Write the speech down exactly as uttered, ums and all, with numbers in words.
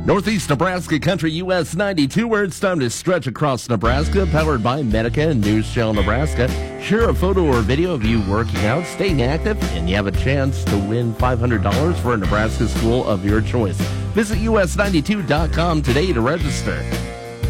Northeast Nebraska Country U S ninety-two, where it's time to stretch across Nebraska, powered by Medica and News Channel Nebraska. Share a photo or video of you working out, staying active, and you have a chance to win five hundred dollars for a Nebraska school of your choice. Visit U S ninety-two dot com today to register.